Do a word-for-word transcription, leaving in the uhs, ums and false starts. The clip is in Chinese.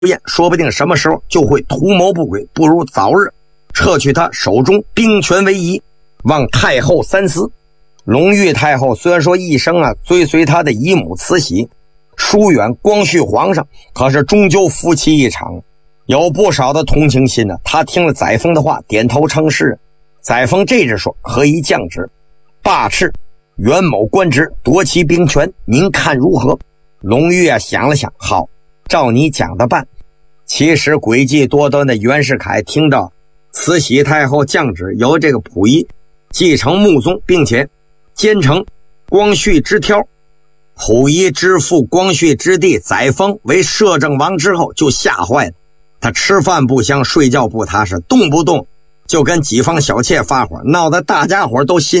燕说不定什么时候就会图谋不轨，不如早日撤去他手中兵权为宜，望太后三思。隆裕太后虽然说一生啊追随他的姨母慈禧疏远光绪皇上，可是终究夫妻一场，有不少的同情心呢、啊。他听了载沣的话，点头称是。载沣这着说：“何以降旨？罢斥袁某官职，夺其兵权，您看如何？”隆裕啊想了想，好，照你讲的办。其实诡计多端的袁世凯听到慈禧太后降旨，由这个溥仪继承穆宗，并且兼承光绪之挑，溥仪之父光绪之弟载沣为摄政王之后，就吓坏了。他吃饭不香，睡觉不踏实，动不动就跟几方小妾发火，闹得大家伙都心